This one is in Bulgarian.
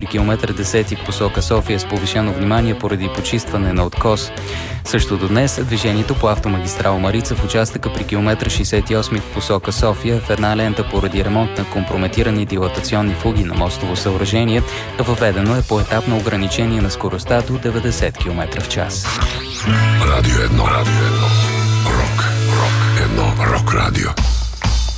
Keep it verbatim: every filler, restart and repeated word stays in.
километър десети в посока София с повишено внимание поради почистване на откос. Също до днес движението по автомагистрала Марица в участъка при километър шейсет и осми в посока София в една лента поради ремонт на компрометирани дилатационни фуги на мостово съоръжение. Въведено е поетапно ограничение на скоростта до деветдесет километра в час. Радио едно, Радио едно. Рок, рок, едно, рок радио.